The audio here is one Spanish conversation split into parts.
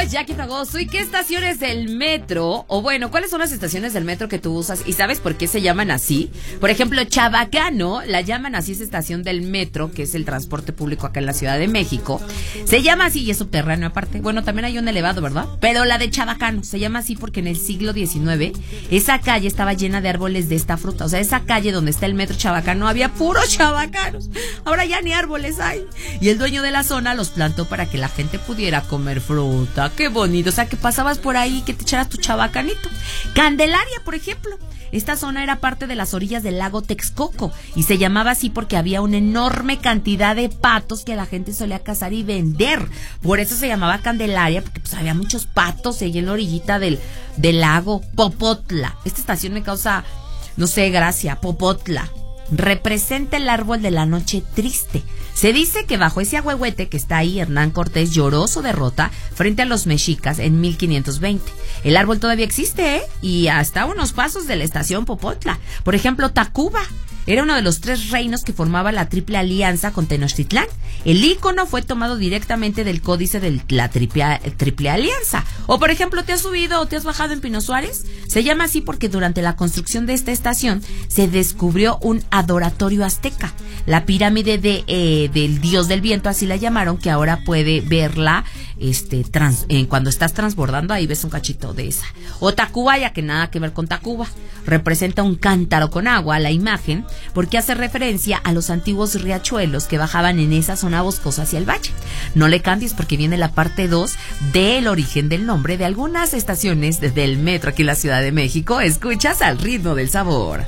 Jackie Fragoso. ¿Y qué estaciones del metro? O bueno, ¿cuáles son las estaciones del metro que tú usas? ¿Y sabes por qué se llaman así? Por ejemplo, Chabacano, la llaman así, esa estación del metro, que es el transporte público acá en la Ciudad de México. Se llama así y es subterráneo aparte. Bueno, también hay un elevado, ¿verdad? Pero la de Chabacano se llama así porque en el siglo XIX esa calle estaba llena de árboles de esta fruta. O sea, esa calle donde está el metro Chabacano había puros chabacanos. Ahora ya ni árboles hay. Y el dueño de la zona los plantó para que la gente pudiera comer fruta. Qué bonito. O sea, que pasabas por ahí y que te echaras tu chabacanito. Candelaria, por ejemplo. Esta zona era parte de las orillas del lago Texcoco y se llamaba así porque había una enorme cantidad de patos que la gente solía cazar y vender. Por eso se llamaba Candelaria, porque pues había muchos patos ahí en la orillita del lago. Popotla. Esta estación me causa, no sé, gracia. Popotla. Representa el árbol de la noche triste. Se dice que bajo ese ahuehuete que está ahí, Hernán Cortés lloró su derrota frente a los mexicas en 1520. El árbol todavía existe, ¿eh? Y hasta unos pasos de la estación Popotla. Por ejemplo, Tacuba era uno de los 3 reinos que formaba la Triple Alianza con Tenochtitlán. El ícono fue tomado directamente del códice de la Triple Alianza. O por ejemplo, ¿te has subido o te has bajado en Pino Suárez? Se llama así porque durante la construcción de esta estación se descubrió un adoratorio azteca. La pirámide del dios del viento, así la llamaron, que ahora puede verla cuando estás transbordando, ahí ves un cachito de esa. O Tacuba, ya que nada que ver con Tacuba. Representa un cántaro con agua, la imagen, porque hace referencia a los antiguos riachuelos que bajaban en esa zona boscosa hacia el valle. No le cambies porque viene la parte 2 del origen del nombre de algunas estaciones del metro aquí en la Ciudad de México. Escuchas Al Ritmo del Sabor.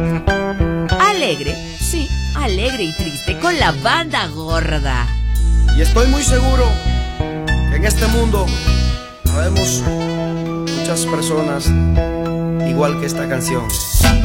Alegre, sí, alegre y triste con la Banda Gorda. Y estoy muy seguro que en este mundo habemos muchas personas igual que esta canción.